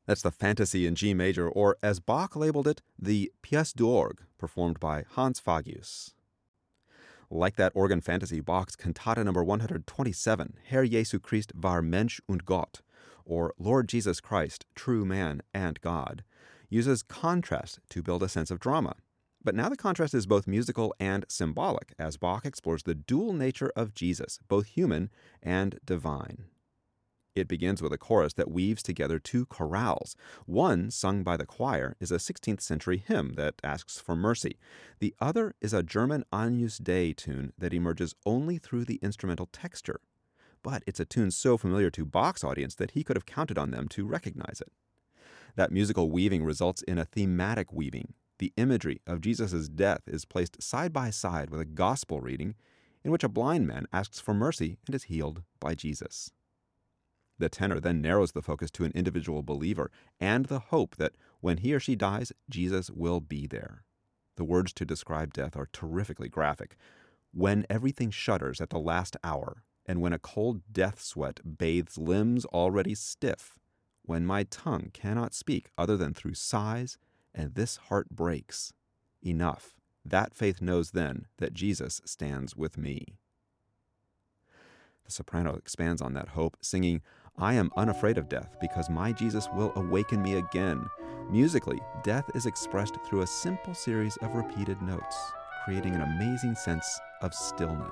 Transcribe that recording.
That's the Fantasy in G major, or as Bach labeled it, the Pièce d'Orgue, performed by Hans Fagius. Like that organ fantasy, Bach's Cantata number 127, Herr Jesu Christ war Mensch und Gott, or Lord Jesus Christ, true man and God, uses contrast to build a sense of drama. But now the contrast is both musical and symbolic, as Bach explores the dual nature of Jesus, both human and divine. It begins with a chorus that weaves together two chorales. One, sung by the choir, is a 16th century hymn that asks for mercy. The other is a German Agnus Dei tune that emerges only through the instrumental texture. But it's a tune so familiar to Bach's audience that he could have counted on them to recognize it. That musical weaving results in a thematic weaving. The imagery of Jesus' death is placed side by side with a gospel reading in which a blind man asks for mercy and is healed by Jesus. The tenor then narrows the focus to an individual believer and the hope that when he or she dies, Jesus will be there. The words to describe death are terrifically graphic. When everything shudders at the last hour, and when a cold death sweat bathes limbs already stiff, when my tongue cannot speak other than through sighs, and this heart breaks, enough, that faith knows then that Jesus stands with me. The soprano expands on that hope, singing, I am unafraid of death because my Jesus will awaken me again. Musically, death is expressed through a simple series of repeated notes, creating an amazing sense of stillness.